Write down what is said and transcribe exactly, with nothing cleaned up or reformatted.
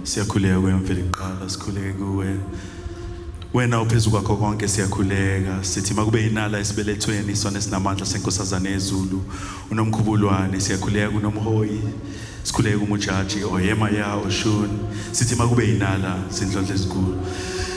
siyakhuleka kwemvelo iqala sikhuleke kuwe wena uphezulu kwakho konke siyakhuleka sithi makube inala esibelethweni isona esinamandla senkosazana ezulu unomkhubulwane siyakhuleka kunomhoyi sikhuleka umujaji oyema ya oshun sithi makube inala sindlondle ezinkulu